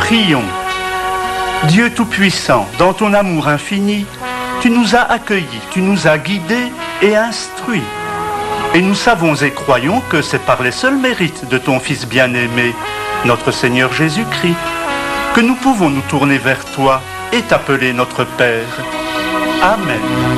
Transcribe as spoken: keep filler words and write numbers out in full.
Prions. Dieu Tout-Puissant, dans ton amour infini, tu nous as accueillis, tu nous as guidés et instruits. Et nous savons et croyons que c'est par les seuls mérites de ton Fils bien-aimé, notre Seigneur Jésus-Christ, que nous pouvons nous tourner vers toi et t'appeler notre Père. Amen.